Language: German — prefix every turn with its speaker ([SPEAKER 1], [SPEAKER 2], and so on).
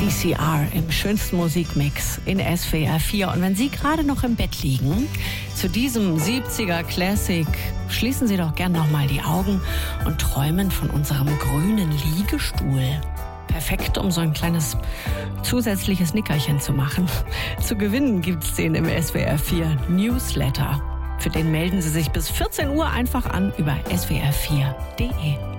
[SPEAKER 1] TCR im schönsten Musikmix in SWR 4. Und wenn Sie gerade noch im Bett liegen, zu diesem 70er Classic, schließen Sie doch gern nochmal die Augen und träumen von unserem grünen Liegestuhl. Perfekt, um so ein kleines zusätzliches Nickerchen zu machen. Zu gewinnen gibt's den im SWR 4 Newsletter. Für den melden Sie sich bis 14 Uhr einfach an über swr4.de.